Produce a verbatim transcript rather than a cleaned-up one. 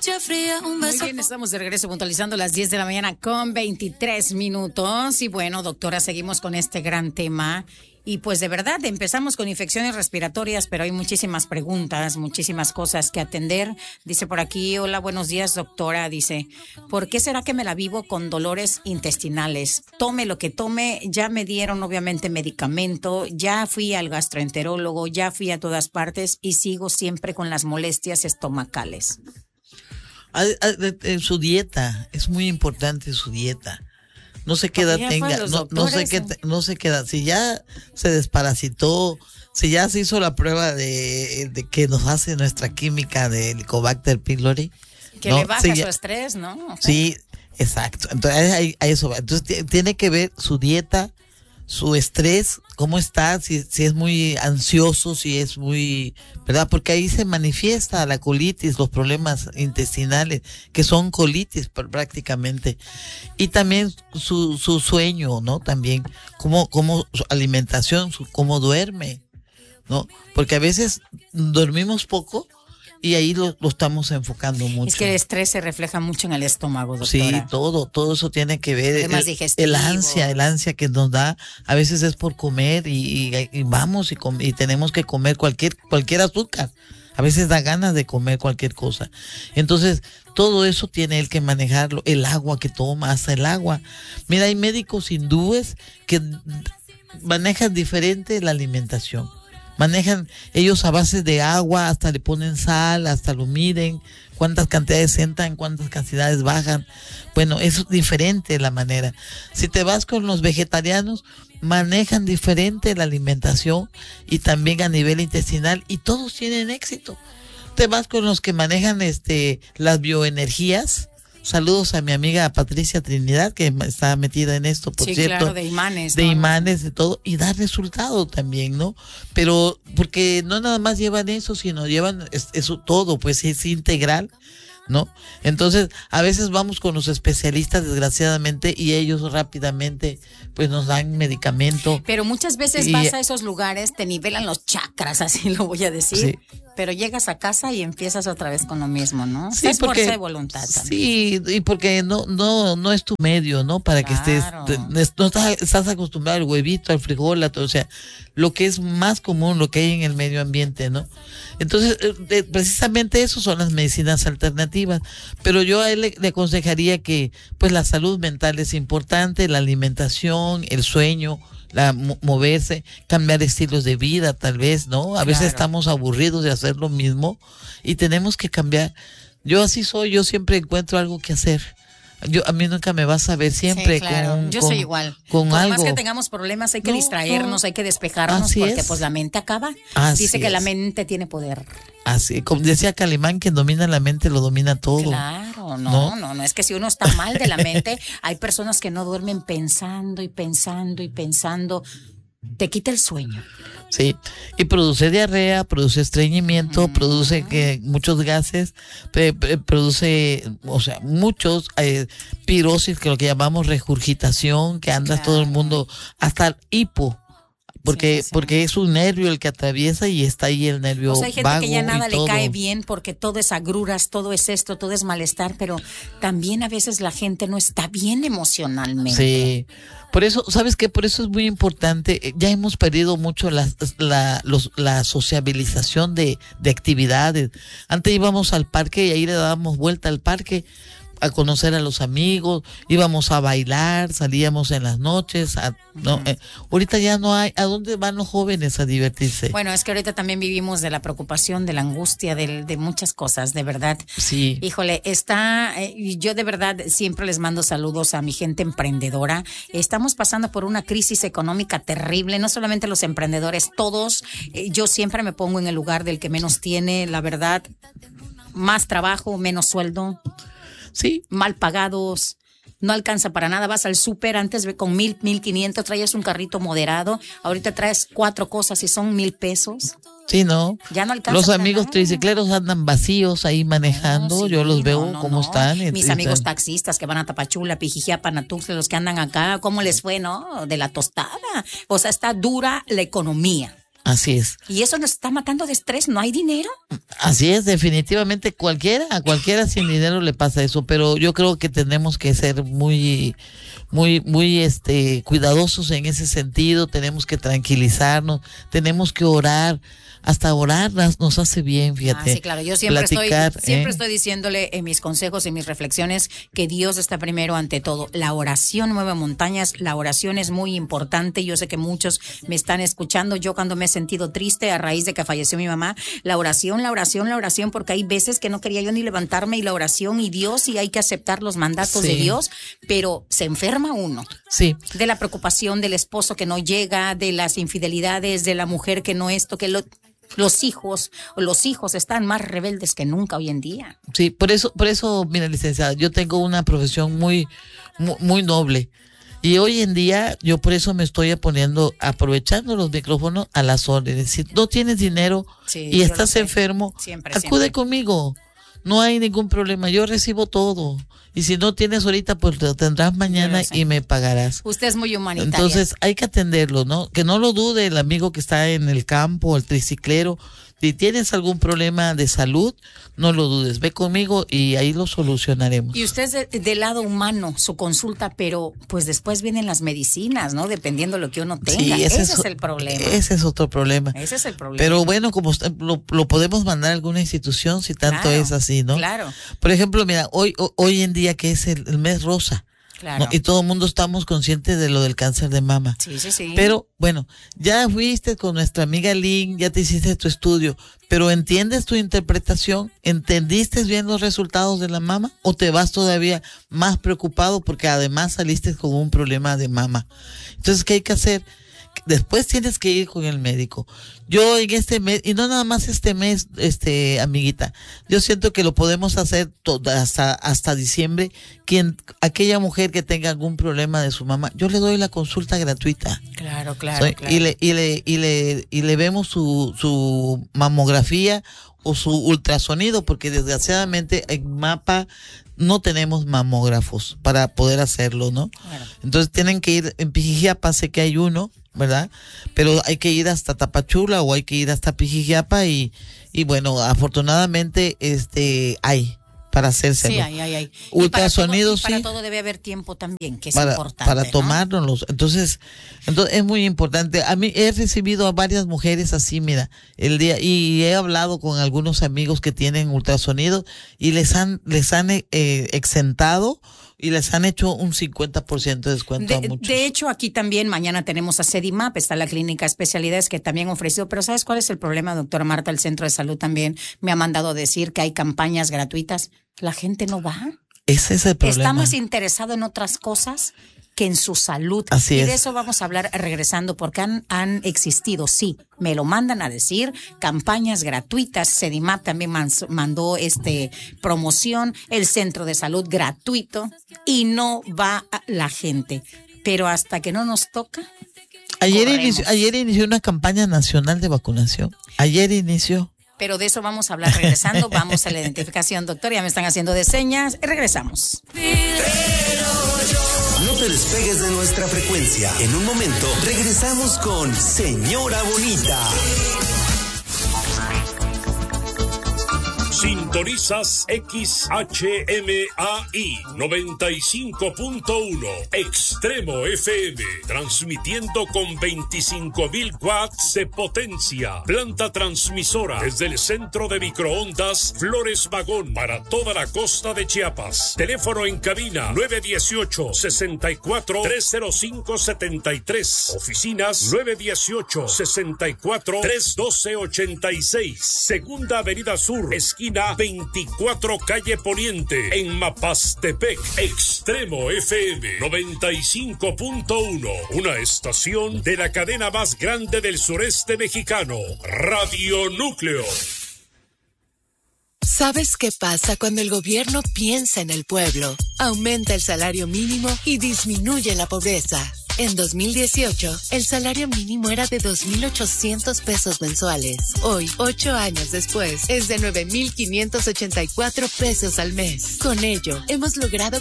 noche fría, un beso. Muy bien, estamos de regreso puntualizando las diez de la mañana con veintitrés minutos. Y bueno, doctora, seguimos con este gran tema. Y pues de verdad, empezamos con infecciones respiratorias, pero hay muchísimas preguntas, muchísimas cosas que atender. Dice por aquí, hola, buenos días, doctora. Dice, ¿por qué será que me la vivo con dolores intestinales? Tome lo que tome, ya me dieron obviamente medicamento, ya fui al gastroenterólogo, ya fui a todas partes y sigo siempre con las molestias estomacales. En su dieta, es muy importante su dieta. No sé qué edad tenga, no, no sé qué, no sé qué edad. Si ya se desparasitó, si ya se hizo la prueba de, de que nos hace nuestra química de Helicobacter pylori. Que ¿no? le baja sí, su ya, estrés, ¿no? O sea, sí, exacto. Entonces, a, a eso va. Entonces, t- tiene que ver su dieta, su estrés, cómo está, si, si es muy ansioso, si es muy, ¿verdad? Porque ahí se manifiesta la colitis, los problemas intestinales, que son colitis prácticamente. Y también su, su sueño, ¿no? También, cómo, cómo su alimentación, su, cómo duerme, ¿no? Porque a veces dormimos poco y ahí lo, lo estamos enfocando mucho. es que el estrés se refleja mucho en el estómago, doctora. Sí, todo, todo eso tiene que ver. Temas El, digestivos. el ansia, el ansia que nos da, a veces es por comer y, y, y vamos y, com, y tenemos que comer cualquier, cualquier azúcar. A veces da ganas de comer cualquier cosa. Entonces, todo eso tiene él que manejarlo. El agua que toma, hasta el agua. Mira, hay médicos hindúes que manejan diferente la alimentación. Manejan ellos a base de agua, hasta le ponen sal, hasta lo miden, cuántas cantidades entran, cuántas cantidades bajan. Bueno, eso es diferente la manera. Si te vas con los vegetarianos, manejan diferente la alimentación y también a nivel intestinal y todos tienen éxito. Te vas con los que manejan este las bioenergías. Saludos a mi amiga Patricia Trinidad, que está metida en esto, por sí, cierto. Claro, de imanes. De ¿no? imanes, de todo, y da resultado también, ¿no? Pero, porque no nada más llevan eso, sino llevan es, eso todo, pues es integral, ¿no? Entonces, a veces vamos con los especialistas, desgraciadamente, y ellos rápidamente, pues nos dan medicamento. Pero muchas veces y, vas a esos lugares, te nivelan los chakras, así lo voy a decir. Sí. Pero llegas a casa y empiezas otra vez con lo mismo, ¿no? Sí, es porque, fuerza de voluntad también. Sí, y porque no, no, no es tu medio, ¿no? Para claro. que estés, no estás, estás acostumbrado al huevito, al frijol, a todo, o sea, lo que es más común, lo que hay en el medio ambiente, ¿no? Entonces, eh, precisamente eso son las medicinas alternativas. Pero yo a él le, le aconsejaría que, pues, la salud mental es importante, la alimentación, el sueño, la moverse, cambiar estilos de vida, tal vez, ¿no? A claro. veces estamos aburridos de hacer lo mismo y tenemos que cambiar. Yo así soy, yo siempre encuentro algo que hacer. Yo a mí nunca me vas a ver siempre sí, claro. con yo con, soy igual. Con Por algo. más que tengamos problemas, hay que no, distraernos, no. hay que despejarnos así porque es. pues la mente acaba. Así Dice que es. la mente tiene poder. Así, como decía Calimán, quien domina la mente lo domina todo. Claro, no, no, no, no es que si uno está mal de la mente, hay personas que no duermen pensando y pensando y pensando. Te quita el sueño. Sí, y produce diarrea, produce estreñimiento, uh-huh. produce que muchos gases, pre, pre, produce, o sea, muchos eh, pirosis, que lo que llamamos regurgitación, que anda claro. todo el mundo, hasta el hipo. Porque, sí, sí. porque es un nervio el que atraviesa y está ahí el nervio. O sea, hay gente vago que ya nada y le todo. cae bien porque todo es agruras, todo es esto, todo es malestar, pero también a veces la gente no está bien emocionalmente. Sí, por eso, ¿sabes qué? Por eso es muy importante, ya hemos perdido mucho la, la, los, la sociabilización de, de actividades. Antes íbamos al parque y ahí le dábamos vuelta al parque a conocer a los amigos, íbamos a bailar, salíamos en las noches, a, no, eh, ahorita ya no hay. ¿A dónde van los jóvenes a divertirse? Bueno, es que ahorita también vivimos de la preocupación, de la angustia, de, de muchas cosas, de verdad. Sí. Híjole, está, eh, yo de verdad siempre les mando saludos a mi gente emprendedora. Estamos pasando por una crisis económica terrible, no solamente los emprendedores, todos. Eh, yo siempre me pongo en el lugar del que menos tiene, la verdad, más trabajo, menos sueldo. Sí. Mal pagados, no alcanza para nada. Vas al súper, antes con mil, mil quinientos, traías un carrito moderado, ahorita traes cuatro cosas y son mil pesos. Sí, ¿no? Ya no alcanza. Los amigos nada. Tricicleros andan vacíos ahí manejando, no, sí, yo los veo no, no, cómo no. están. Mis y, amigos y taxistas que van a Tapachula, Pijijiapa, Natuxtla, los que andan acá, ¿cómo les fue, no? De la tostada. O sea, está dura la economía. Así es. Y eso nos está matando de estrés, ¿no hay dinero? Así es, definitivamente cualquiera, a cualquiera sin dinero le pasa eso, pero yo creo que tenemos que ser muy, muy, muy este, cuidadosos en ese sentido, tenemos que tranquilizarnos, tenemos que orar. Hasta orar nos hace bien, fíjate. Ah, sí, claro. Yo siempre platicar, estoy siempre ¿eh? estoy diciéndole en mis consejos y mis reflexiones que Dios está primero ante todo. La oración mueve montañas, la oración es muy importante. Yo sé que muchos me están escuchando. Yo cuando me he sentido triste a raíz de que falleció mi mamá, la oración, la oración, la oración, porque hay veces que no quería yo ni levantarme y la oración y Dios, y hay que aceptar los mandatos Sí. de Dios, pero se enferma uno. Sí. De la preocupación del esposo que no llega, de las infidelidades, de la mujer que no esto, que lo... Los hijos, los hijos están más rebeldes que nunca hoy en día. Sí, por eso, por eso, mira, licenciada, yo tengo una profesión muy, muy, muy noble. Y hoy en día, yo por eso me estoy poniendo, aprovechando los micrófonos a las órdenes. Si no tienes dinero Sí, y yo estás lo sé. enfermo, Siempre, acude siempre. conmigo. No hay ningún problema, yo recibo todo. Y si no tienes ahorita, pues lo tendrás mañana sé. y me pagarás. Usted es muy humanitaria. Entonces hay que atenderlo, ¿no? Que no lo dude el amigo que está en el campo, el triciclero. Si tienes algún problema de salud, no lo dudes, ve conmigo y ahí lo solucionaremos. Y usted es de- del lado humano, su consulta, pero pues después vienen las medicinas, ¿no? Dependiendo lo que uno tenga. Sí, ese, ese es, el problema. Ese es otro problema. Ese es el problema. Pero bueno, como usted- lo, lo podemos mandar a alguna institución si tanto Claro, es así, ¿no? Claro, Por ejemplo, mira, hoy ho- hoy en día que es el, el mes rosa, claro. ¿no? Y todo el mundo estamos conscientes de lo del cáncer de mama. Sí, sí, sí. Pero bueno, ya fuiste con nuestra amiga Lynn, ya te hiciste tu estudio, pero ¿entiendes tu interpretación? ¿Entendiste bien los resultados de la mama? ¿O te vas todavía más preocupado porque además saliste con un problema de mama? Entonces, ¿qué hay que hacer? Después tienes que ir con el médico. Yo en este mes, y no nada más este mes, este amiguita, yo siento que lo podemos hacer todo, hasta hasta diciembre. Quien, aquella mujer que tenga algún problema de su mamá, yo le doy la consulta gratuita. Claro, claro, Soy- claro. Y le y le y le y le vemos su su mamografía o su ultrasonido, porque desgraciadamente en MAPA no tenemos mamógrafos para poder hacerlo, ¿no? Claro. Entonces tienen que ir, en Pijijiapa sé que hay uno, ¿verdad? Pero hay que ir hasta Tapachula o hay que ir hasta Pijijiapa y, y bueno, afortunadamente este hay para hacérselo. Sí, hay, hay, hay. Ultrasonido, y para todo, y para sí. todo debe haber tiempo también, que es para, importante, para ¿no? tomárnoslos. Entonces, entonces es muy importante. A mí he recibido a varias mujeres así, mira, el día, y he hablado con algunos amigos que tienen ultrasonido y les han, les han eh, exentado y les han hecho un cincuenta por ciento de descuento a De, muchos. de hecho, aquí también mañana tenemos a CEDIMAP, está la clínica de especialidades que también ofreció, pero ¿sabes cuál es el problema, doctora Marta? El Centro de Salud también me ha mandado decir que hay campañas gratuitas. La gente no va. Ese es el problema. Está más interesado en otras cosas que en su salud. Así y es. de eso vamos a hablar regresando, porque han, han existido, sí, me lo mandan a decir, campañas gratuitas. CEDIMAP también mans- mandó este promoción, el centro de salud gratuito, y no va a la gente. Pero hasta que no nos toca, Ayer corremos. inició, ayer inició una campaña nacional de vacunación. Ayer inició. Pero de eso vamos a hablar regresando. Vamos a la identificación, doctor. Ya me están haciendo de señas. Regresamos. No te despegues de nuestra frecuencia. En un momento regresamos con Señora Bonita. Sintonizas X H M A I noventa y cinco punto uno Extremo F M, transmitiendo con veinticinco mil watts de potencia. Planta transmisora desde el centro de microondas Flores Magón para toda la costa de Chiapas. Teléfono en cabina nueve uno ocho, seis cuatro, tres cero cinco siete tres. Oficinas nueve uno ocho, seis cuatro, tres uno dos ocho seis. Segunda Avenida Sur, esquina veinticuatro calle Poniente, en Mapastepec. Extremo F M noventa y cinco punto uno, una estación de la cadena más grande del sureste mexicano, Radio Núcleo. ¿Sabes qué pasa cuando el gobierno piensa en el pueblo? Aumenta el salario mínimo y disminuye la pobreza. En dos mil dieciocho, el salario mínimo era de dos mil ochocientos pesos mensuales. Hoy, ocho años después, es de nueve mil quinientos ochenta y cuatro pesos al mes. Con ello, hemos logrado